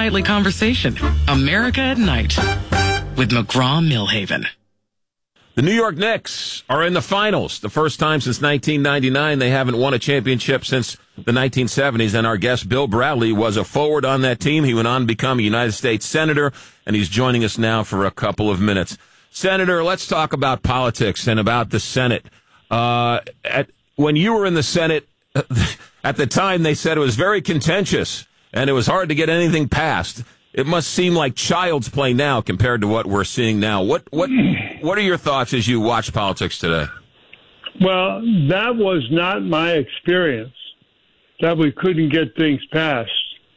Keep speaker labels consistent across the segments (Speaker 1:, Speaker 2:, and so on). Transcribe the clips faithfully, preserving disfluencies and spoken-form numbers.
Speaker 1: nightly conversation. America at Night with McGraw-Millhaven.
Speaker 2: The New York Knicks are in the finals. The first time since nineteen ninety-nine. They haven't won a championship since the nineteen seventies. And our guest, Bill Bradley, was a forward on that team. He went on to become a United States Senator, and he's joining us now for a couple of minutes. Senator, let's talk about politics and about the Senate. Uh, at, when you were in the Senate, at the time they said it was very contentious and it was hard to get anything passed. It must seem like child's play now compared to what we're seeing now. What what what are your thoughts as you watch politics today?
Speaker 3: Well, that was not my experience, that we couldn't get things passed.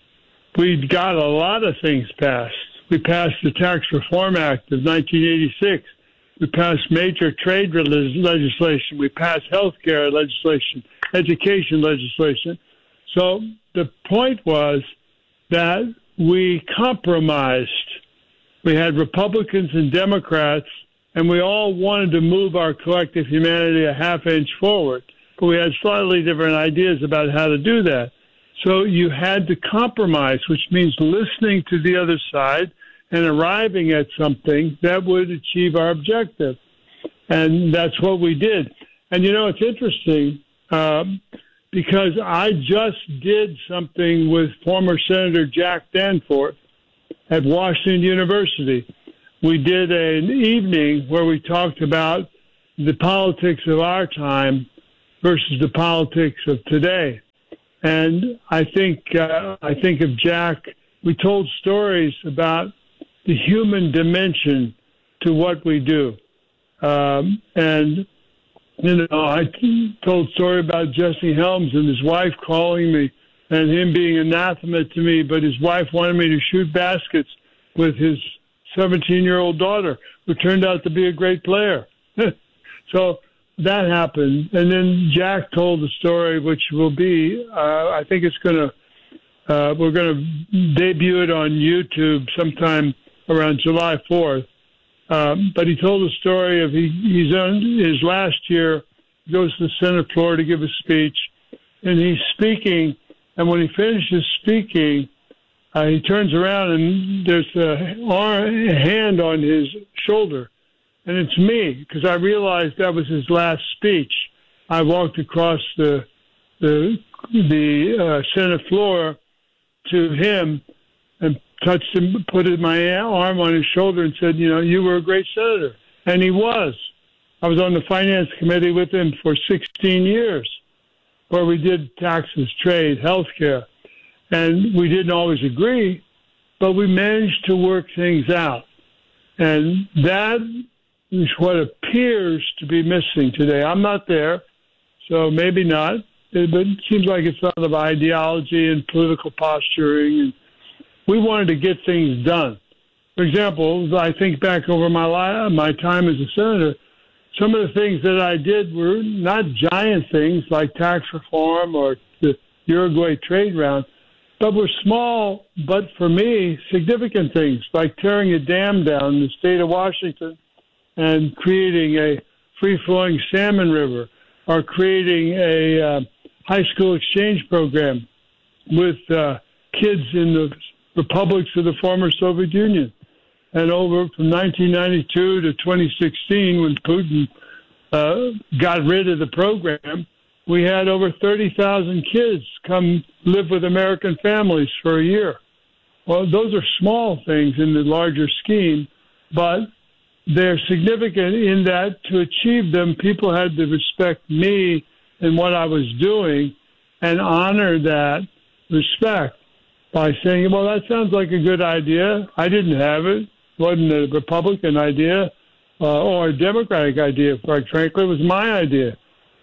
Speaker 3: We got a lot of things passed. We passed the Tax Reform Act of nineteen eighty-six. We passed major trade legislation. We passed health care legislation, education legislation. So the point was that we compromised. We had Republicans and Democrats, and we all wanted to move our collective humanity a half inch forward. But we had slightly different ideas about how to do that. So you had to compromise, which means listening to the other side and arriving at something that would achieve our objective. And that's what we did. And, you know, it's interesting um, because I just did something with former Senator Jack Danforth at Washington University. We did an evening where we talked about the politics of our time versus the politics of today. And I think uh, I think of Jack, we told stories about the human dimension to what we do. Um, and, you know, I told a story about Jesse Helms and his wife calling me and him being anathema to me, but his wife wanted me to shoot baskets with his seventeen-year-old daughter, who turned out to be a great player. So that happened. And then Jack told the story, which will be, uh, I think it's going to, uh, we're going to debut it on YouTube sometime around July fourth. Um, but he told the story of he, he's on his last year, he goes to the Senate floor to give a speech, and he's speaking, and when he finishes speaking, uh, he turns around and there's a, arm, a hand on his shoulder, and it's me, because I realized that was his last speech. I walked across the the, the uh, Senate floor to him and touched him, put my arm on his shoulder and said, you know, you were a great senator. And he was. I was on the finance committee with him for sixteen years, where we did taxes, trade, health care. And we didn't always agree, but we managed to work things out. And that is what appears to be missing today. I'm not there, so maybe not. But it seems like it's a lot of ideology and political posturing, and we wanted to get things done. For example, I think back over my life, my time as a senator, some of the things that I did were not giant things like tax reform or the Uruguay trade round, but were small, but for me, significant things like tearing a dam down in the state of Washington and creating a free-flowing salmon river, or creating a uh, high school exchange program with uh, kids in the republics of the former Soviet Union. And over from nineteen ninety-two to twenty sixteen, when Putin uh, got rid of the program, we had over thirty thousand kids come live with American families for a year. Well, those are small things in the larger scheme, but they're significant in that to achieve them, people had to respect me and what I was doing and honor that respect by saying, well, that sounds like a good idea. I didn't have it. It wasn't a Republican idea uh, or a Democratic idea. Quite frankly, it was my idea.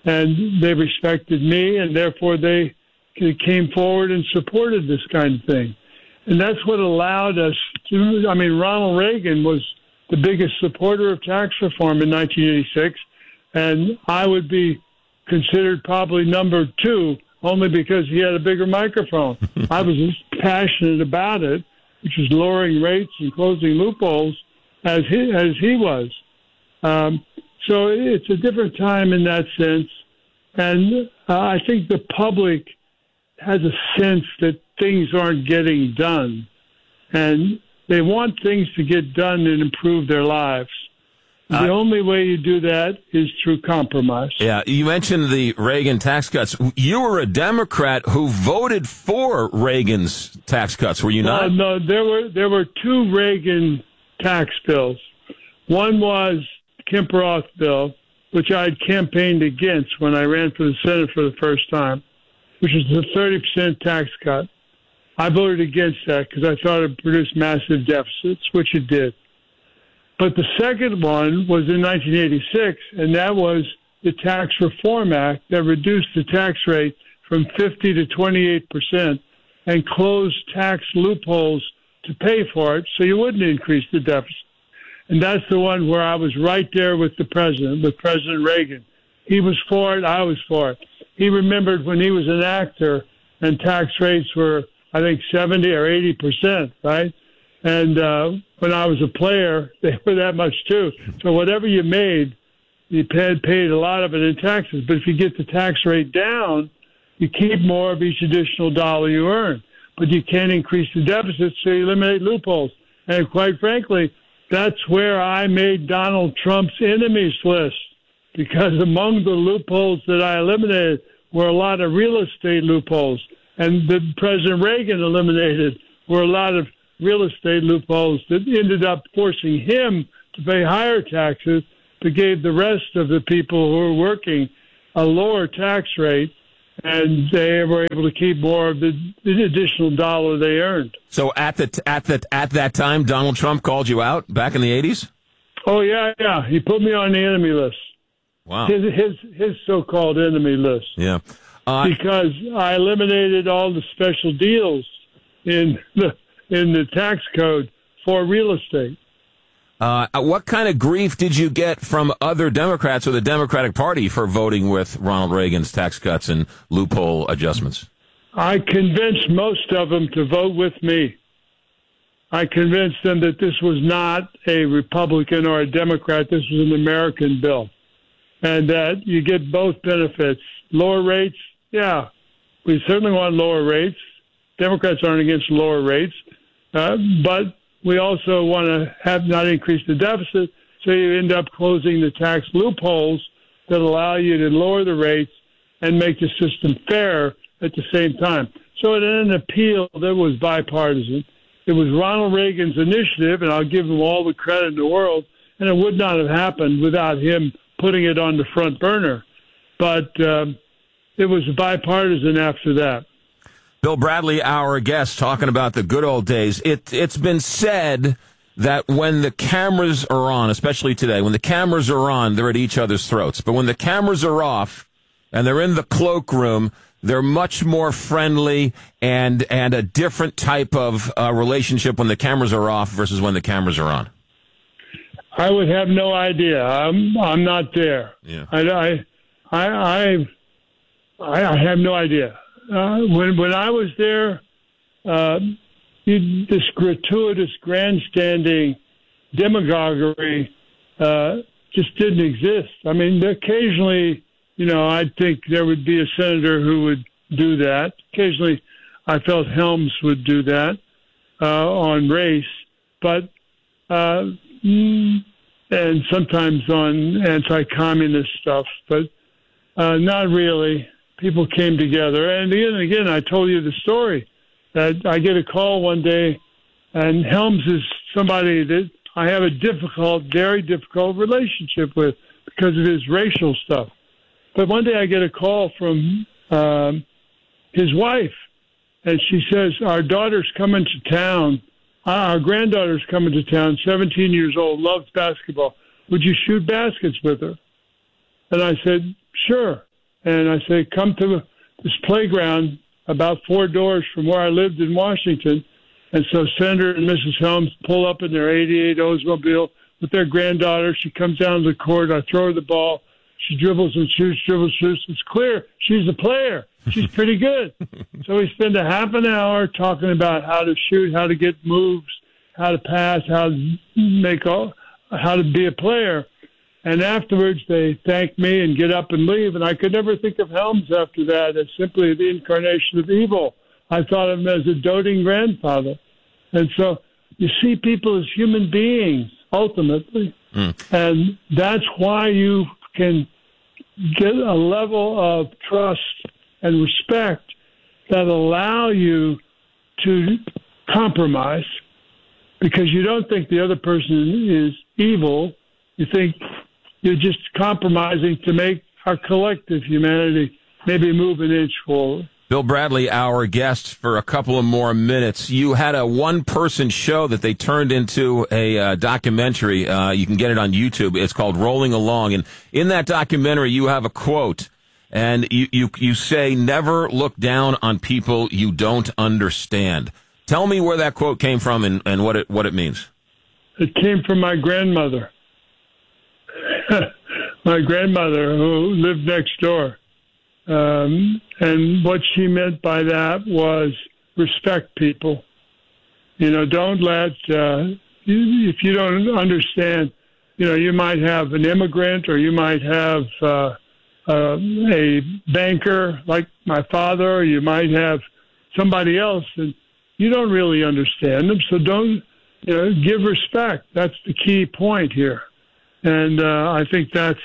Speaker 3: And they respected me, and therefore they came forward and supported this kind of thing. And that's what allowed us to, I mean, Ronald Reagan was the biggest supporter of tax reform in nineteen eighty-six, and I would be considered probably number two only because he had a bigger microphone. I was as passionate about it, which was lowering rates and closing loopholes, as he, as he was. Um, so it's a different time in that sense. And uh, I think the public has a sense that things aren't getting done. And they want things to get done and improve their lives. The uh, only way you do that is through compromise.
Speaker 2: Yeah, you mentioned the Reagan tax cuts. You were a Democrat who voted for Reagan's tax cuts, were you not?
Speaker 3: Uh, no, there were there were two Reagan tax bills. One was Kemp-Roth bill, which I had campaigned against when I ran for the Senate for the first time, which is a thirty percent tax cut. I voted against that because I thought it produced massive deficits, which it did. But the second one was in nineteen eighty-six, and that was the Tax Reform Act that reduced the tax rate from fifty to twenty-eight percent and closed tax loopholes to pay for it so you wouldn't increase the deficit. And that's the one where I was right there with the president, with President Reagan. He was for it, I was for it. He remembered when he was an actor and tax rates were, I think, seventy or eighty percent, right? And uh, when I was a player, they were that much too. So whatever you made, you paid, paid a lot of it in taxes. But if you get the tax rate down, you keep more of each additional dollar you earn. But you can't increase the deficit, so you eliminate loopholes. And quite frankly, that's where I made Donald Trump's enemies list, because among the loopholes that I eliminated were a lot of real estate loopholes. And that President Reagan eliminated were a lot of real estate loopholes that ended up forcing him to pay higher taxes, but gave the rest of the people who were working a lower tax rate, and they were able to keep more of the, the additional dollar they earned.
Speaker 2: So at the at the at that time, Donald Trump called you out back in the eighties?
Speaker 3: Oh yeah, yeah. He put me on the enemy list.
Speaker 2: Wow.
Speaker 3: His his his so-called enemy list.
Speaker 2: Yeah. Uh,
Speaker 3: because I eliminated all the special deals in the in the tax code for real estate.
Speaker 2: Uh, what kind of grief did you get from other Democrats or the Democratic Party for voting with Ronald Reagan's tax cuts and loophole adjustments?
Speaker 3: I convinced most of them to vote with me. I convinced them that this was not a Republican or a Democrat. This was an American bill. And that you get both benefits. Lower rates, yeah, we certainly want lower rates. Democrats aren't against lower rates. Uh, but we also want to have not increase the deficit, so you end up closing the tax loopholes that allow you to lower the rates and make the system fair at the same time. So it had an appeal that was bipartisan. It was Ronald Reagan's initiative, and I'll give him all the credit in the world, and it would not have happened without him putting it on the front burner. But um, it was bipartisan after that.
Speaker 2: Bill Bradley, our guest, talking about the good old days. It, it's been said that when the cameras are on, especially today, when the cameras are on, they're at each other's throats. But when the cameras are off and they're in the cloakroom, they're much more friendly and and a different type of uh, relationship when the cameras are off versus when the cameras are on.
Speaker 3: I would have no idea. I'm I'm not there.
Speaker 2: Yeah.
Speaker 3: I I I I, I have no idea. Uh, when when I was there, uh, you, this gratuitous grandstanding demagoguery uh, just didn't exist. I mean, occasionally, you know, I'd think there would be a senator who would do that. Occasionally, I felt Helms would do that uh, on race, but uh, and sometimes on anti-communist stuff, but uh, not really. People came together. And again and again, I told you the story that I get a call one day, and Helms is somebody that I have a difficult, very difficult relationship with because of his racial stuff. But one day I get a call from um, his wife, and she says, our daughter's coming to town. Our granddaughter's coming to town, seventeen years old, loves basketball. Would you shoot baskets with her? And I said, sure. And I say, come to this playground about four doors from where I lived in Washington. And so Senator and Missus Helms pull up in their eighty-eight Oldsmobile with their granddaughter. She comes down to the court. I throw her the ball. She dribbles and shoots, dribbles, shoots. It's clear she's a player. She's pretty good. So we spend a half an hour talking about how to shoot, how to get moves, how to pass, how to make all, how to be a player. And afterwards, they thank me and get up and leave. And I could never think of Helms after that as simply the incarnation of evil. I thought of him as a doting grandfather. And so you see people as human beings, ultimately. Mm. And that's why you can get a level of trust and respect that allow you to compromise, because you don't think the other person is evil. You think you're just compromising to make our collective humanity maybe move an inch forward.
Speaker 2: Bill Bradley, our guest for a couple of more minutes. You had a one-person show that they turned into a uh, documentary. Uh, you can get it on YouTube. It's called Rolling Along. And in that documentary, you have a quote, and you, you, you say, never look down on people you don't understand. Tell me where that quote came from and, and what it what it means.
Speaker 3: It came from my grandmother. My grandmother, who lived next door. Um, and what she meant by that was respect people. You know, don't let, uh, if you don't understand, you know, you might have an immigrant or you might have uh, uh, a banker like my father, or you might have somebody else, and you don't really understand them. So don't, you know, give respect. That's the key point here. And uh, I think that's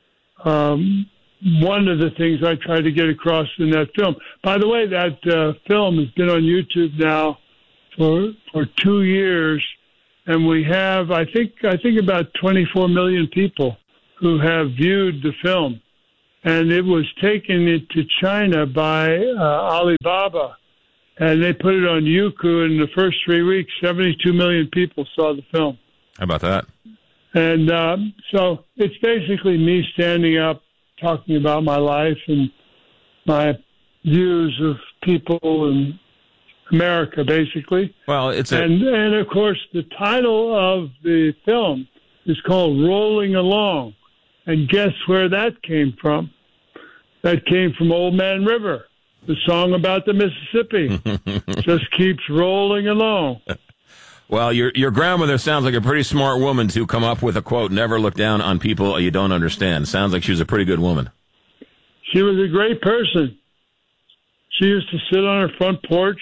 Speaker 3: um, one of the things I tried to get across in that film. By the way, that uh, film has been on YouTube now for for two years, and we have, I think, I think about twenty-four million people who have viewed the film. And it was taken into China by uh, Alibaba, and they put it on Youku. And in the first three weeks, seventy-two million people saw the film.
Speaker 2: How about that?
Speaker 3: And um, so it's basically me standing up, talking about my life and my views of people in America, basically.
Speaker 2: Well, it's a...
Speaker 3: and and of course the title of the film is called Rolling Along, and guess where that came from? That came from Old Man River, the song about the Mississippi. Just keeps rolling along.
Speaker 2: Well, your your grandmother sounds like a pretty smart woman to come up with a quote, never look down on people you don't understand. Sounds like she was a pretty good woman.
Speaker 3: She was a great person. She used to sit on her front porch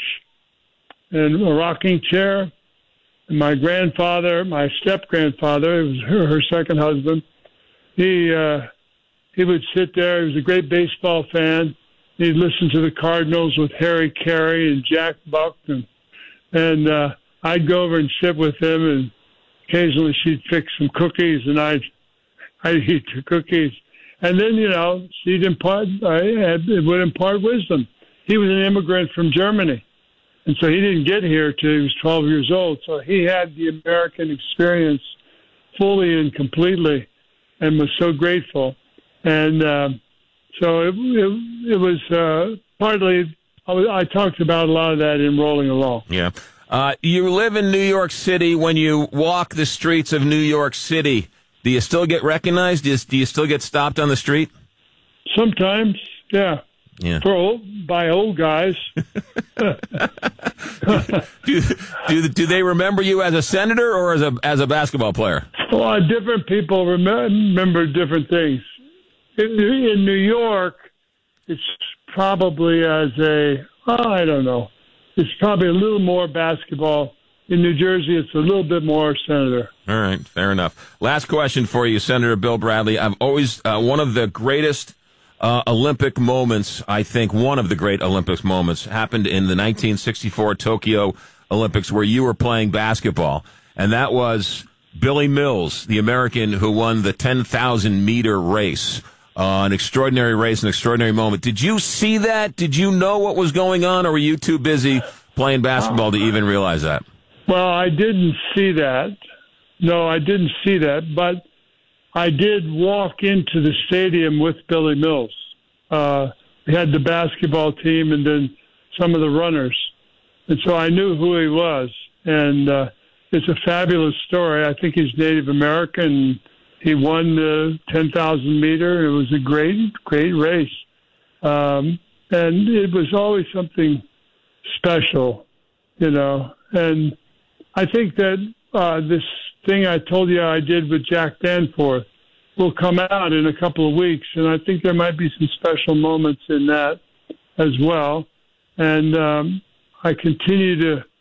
Speaker 3: in a rocking chair. And my grandfather, my step-grandfather, it was her, her second husband, he, uh, he would sit there. He was a great baseball fan. He'd listen to the Cardinals with Harry Carey and Jack Buck. And, and uh, I'd go over and sit with him, and occasionally she'd fix some cookies, and I'd, I'd eat the cookies. And then, you know, she'd impart, I had, would impart wisdom. He was an immigrant from Germany, and so he didn't get here till he was twelve years old. So he had the American experience fully and completely, and was so grateful. And uh, so it, it, it was uh, partly, I, was, I talked about a lot of that in Rolling Along.
Speaker 2: Yeah. Uh, you live in New York City. When you walk the streets of New York City, do you still get recognized? Do you, do you still get stopped on the street?
Speaker 3: Sometimes, yeah.
Speaker 2: Yeah.
Speaker 3: For old, by old guys.
Speaker 2: do, do, do, do they remember you as a senator or as a as a basketball player?
Speaker 3: Well, different people remember different things. In, in New York, it's probably as a, oh, I don't know. It's probably a little more basketball. In New Jersey, it's a little bit more senator.
Speaker 2: All right, fair enough. Last question for you, Senator Bill Bradley. I've always, uh, one of the greatest uh, Olympic moments, I think one of the great Olympics moments, happened in the nineteen sixty-four Tokyo Olympics where you were playing basketball. And that was Billy Mills, the American who won the ten thousand meter race. Uh, an extraordinary race, an extraordinary moment. Did you see that? Did you know what was going on, or were you too busy playing basketball to even realize that?
Speaker 3: Well, I didn't see that. No, I didn't see that. But I did walk into the stadium with Billy Mills. Uh, we had the basketball team and then some of the runners. And so I knew who he was. And uh, it's a fabulous story. I think he's Native American. He won the ten thousand meter. It was a great, great race. Um, and it was always something special, you know. And I think that uh, this thing I told you I did with Jack Danforth will come out in a couple of weeks. And I think there might be some special moments in that as well. And um, I continue to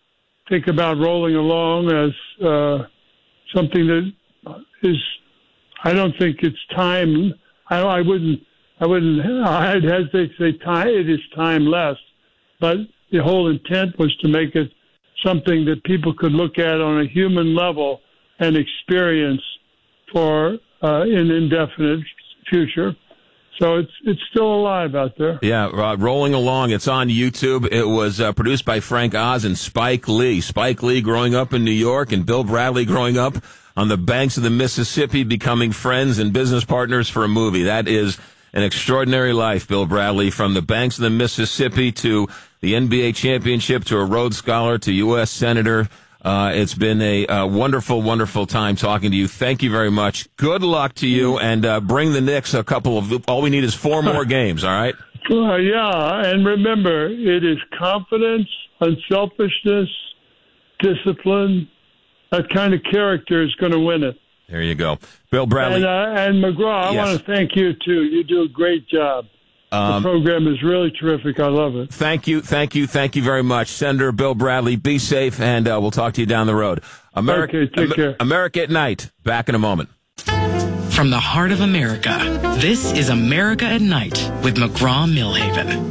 Speaker 3: think about rolling along as uh, something that is, I don't think it's time. I, I wouldn't, I wouldn't, I'd hesitate to say time, it is timeless, but the whole intent was to make it something that people could look at on a human level and experience for uh, an indefinite future. So it's it's still alive out there.
Speaker 2: Yeah, uh, rolling along. It's on YouTube. It was uh, produced by Frank Oz and Spike Lee. Spike Lee growing up in New York and Bill Bradley growing up on the banks of the Mississippi, becoming friends and business partners for a movie. That is an extraordinary life, Bill Bradley, from the banks of the Mississippi to the N B A championship to a Rhodes Scholar to U S Senator. Uh, it's been a uh, wonderful, wonderful time talking to you. Thank you very much. Good luck to you, and uh, bring the Knicks a couple of, all we need is four more games, all right?
Speaker 3: Uh, yeah, and remember, it is confidence, unselfishness, discipline. That kind of character is going to win it.
Speaker 2: There you go. Bill Bradley.
Speaker 3: And, uh, and McGraw, I
Speaker 2: Yes.
Speaker 3: want to thank you, too. You do a great job.
Speaker 2: Um,
Speaker 3: the program is really terrific. I love it.
Speaker 2: Thank you, thank you, thank you very much. Senator Bill Bradley, be safe, and uh, we'll talk to you down the road. America,
Speaker 3: Okay, take
Speaker 2: Am-
Speaker 3: care.
Speaker 2: America at Night. Back in a moment.
Speaker 1: From the heart of America, this is America at Night with McGraw-Milhaven.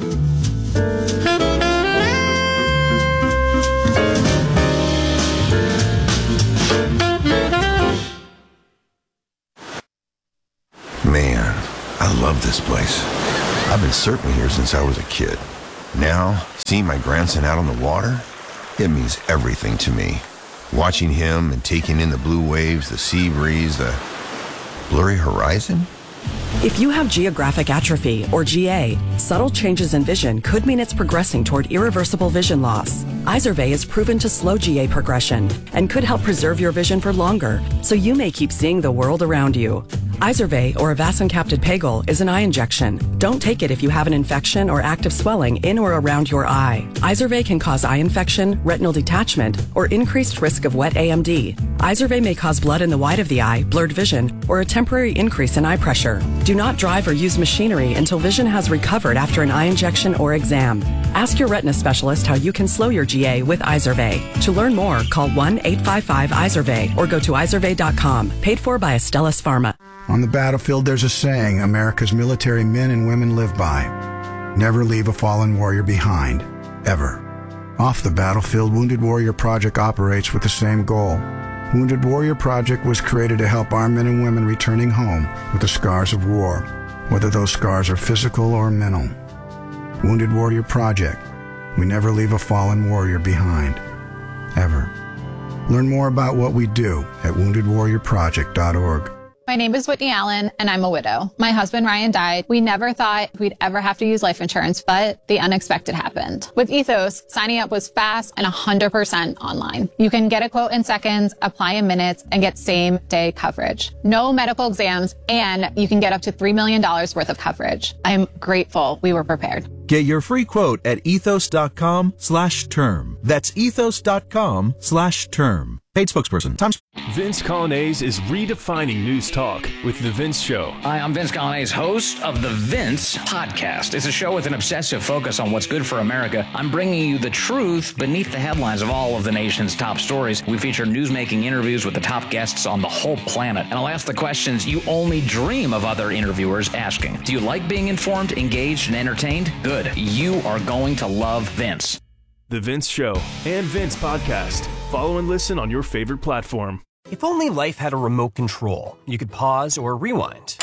Speaker 4: Man, I love this place. I've been surfing here since I was a kid. Now, seeing my grandson out on the water, it means everything to me. Watching him and taking in the blue waves, the sea breeze, the blurry horizon.
Speaker 5: If you have geographic atrophy, or G A, subtle changes in vision could mean it's progressing toward irreversible vision loss. Izervay is proven to slow G A progression and could help preserve your vision for longer, so you may keep seeing the world around you. Izervay, or avacincaptad pegol, is an eye injection. Don't take it if you have an infection or active swelling in or around your eye. Izervay can cause eye infection, retinal detachment, or increased risk of wet A M D. Izervay may cause blood in the white of the eye, blurred vision, or a temporary increase in eye pressure. Do not drive or use machinery until vision has recovered after an eye injection or exam. Ask your retina specialist how you can slow your G A with Izervay. To learn more, call one eight five five Izervay or go to izervay dot com. Paid for by Astellas Pharma.
Speaker 6: On the battlefield, there's a saying America's military men and women live by. Never leave a fallen warrior behind. Ever. Off the battlefield, Wounded Warrior Project operates with the same goal. Wounded Warrior Project was created to help our men and women returning home with the scars of war, whether those scars are physical or mental. Wounded Warrior Project. We never leave a fallen warrior behind. Ever. Learn more about what we do at wounded warrior project dot org.
Speaker 7: My name is Whitney Allen, and I'm a widow. My husband, Ryan, died. We never thought we'd ever have to use life insurance, but the unexpected happened. With Ethos, signing up was fast and one hundred percent online. You can get a quote in seconds, apply in minutes, and get same-day coverage. No medical exams, and you can get up to three million dollars worth of coverage. I'm grateful we were prepared.
Speaker 8: Get your free quote at ethos.com slash term. That's ethos.com slash term. Paid spokesperson. Times.
Speaker 9: Vince Colonnese is redefining news talk with The Vince Show.
Speaker 10: Hi, I'm Vince Colonnese, host of The Vince Podcast. It's a show with an obsessive focus on what's good for America. I'm bringing you the truth beneath the headlines of all of the nation's top stories. We feature newsmaking interviews with the top guests on the whole planet. And I'll ask the questions you only dream of other interviewers asking. Do you like being informed, engaged, and entertained? Good. You are going to love Vince.
Speaker 9: The Vince Show and Vince Podcast. Follow and listen on your favorite platform.
Speaker 11: If only life had a remote control, you could pause or rewind.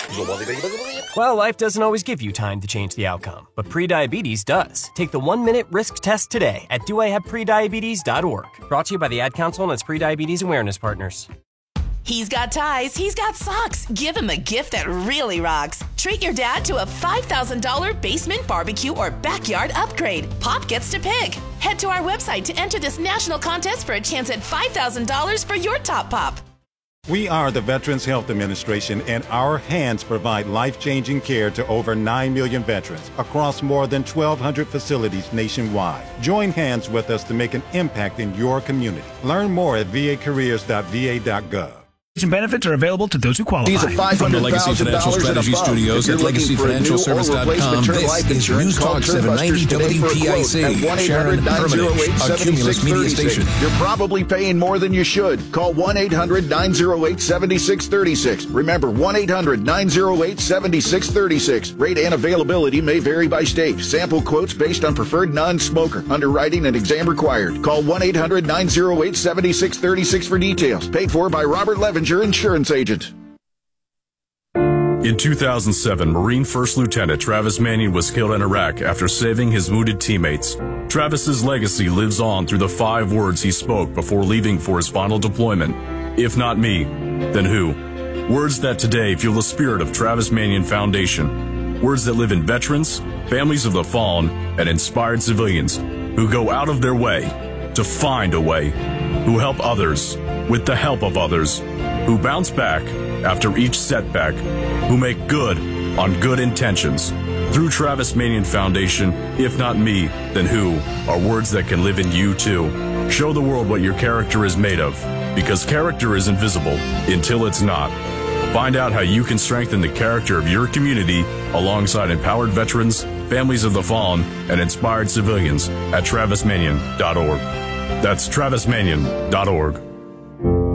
Speaker 11: Well, life doesn't always give you time to change the outcome, but prediabetes does. Take the one-minute risk test today at do I have prediabetes dot org. Brought to you by the Ad Council and its Prediabetes Awareness Partners.
Speaker 12: He's got ties, he's got socks. Give him a gift that really rocks. Treat your dad to a five thousand dollars basement barbecue or backyard upgrade. Pop gets to pick. Head to our website to enter this national contest for a chance at five thousand dollars for your top pop.
Speaker 13: We are the Veterans Health Administration, and our hands provide life-changing care to over nine million veterans across more than twelve hundred facilities nationwide. Join hands with us to make an impact in your community. Learn more at v a careers dot v a dot gov.
Speaker 14: Benefits are available to those who qualify.
Speaker 15: These are five hundred thousand dollars and above.
Speaker 16: Studios at legacy financial service dot com. This is News Talk seven ninety W P I C, Sharon Hermitage, a Cumulus media station.
Speaker 15: You're probably paying more than you should. Call one eight hundred nine oh eight seven six three six. Remember, one eight hundred nine oh eight seven six three six. Rate and availability may vary by state. Sample quotes based on preferred non-smoker. Underwriting and exam required. Call one eight hundred nine oh eight seven six three six for details. Paid for by Robert Levenger, insurance agent.
Speaker 17: In two thousand seven, Marine First Lieutenant Travis Manion was killed in Iraq after saving his wounded teammates. Travis's legacy lives on through the five words he spoke before leaving for his final deployment. If not me, then who? Words that today fuel the spirit of Travis Manion Foundation. Words that live in veterans, families of the fallen, and inspired civilians who go out of their way to find a way, who help others with the help of others, who bounce back after each setback, who make good on good intentions. Through Travis Manion Foundation, if not me, then who, are words that can live in you too. Show the world what your character is made of, because character is invisible until it's not. Find out how you can strengthen the character of your community alongside empowered veterans, families of the fallen, and inspired civilians at travis manion dot org. That's travis manion dot org.